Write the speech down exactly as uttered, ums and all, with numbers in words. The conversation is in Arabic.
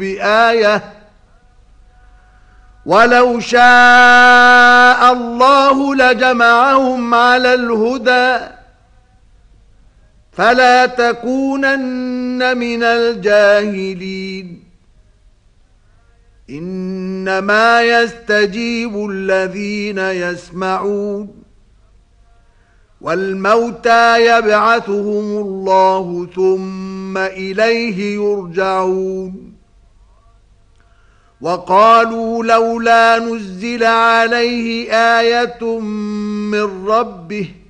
بآية ولو شاء الله لجمعهم على الهدى فلا تكونن من الجاهلين إنما يستجيب الذين يسمعون والموتى يبعثهم الله ثم إليه يرجعون وقالوا لولا نزل عليه آية من ربه